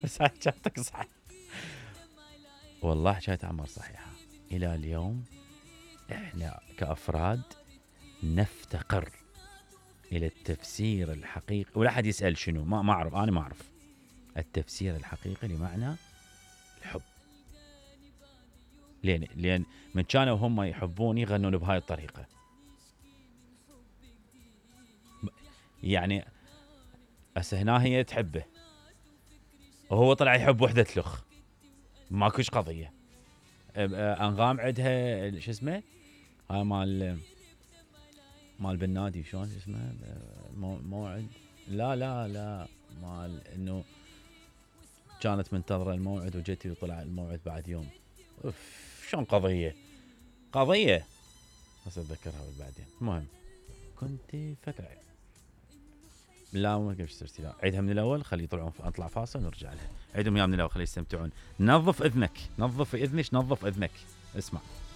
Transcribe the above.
بس هاي حكايتك صح. والله حكاية عمر صحيحة. إلى اليوم إحنا كأفراد نفتقر إلى التفسير الحقيقي، ولا حد يسأل شنو، ما أعرف، أنا ما أعرف التفسير الحقيقي لمعنى الحب. لأن من كانوا هم يحبوني يغنون بهاي الطريقة. يعني هسه هنا هي تحبه وهو طلع يحب وحدة لخ، ماكوش قضية. أنغام عندها شو اسمه، هاي مال بالنادي شلون اسمه، موعد، لا مال انه كانت منتظرة الموعد وجتي وطلع الموعد بعد يوم. اوف شلون قضية بس اتذكرها بعدين. المهم كنت فترة، لا ما قبل سرتي، لا عيدها من الاول، خلي يطلعون، اطلع فاصل ونرجع لها. عيدهم اياها من الاول، خلي يستمتعون. نظف اذنك، نظف اذنك، نظف اذنك. اسمع.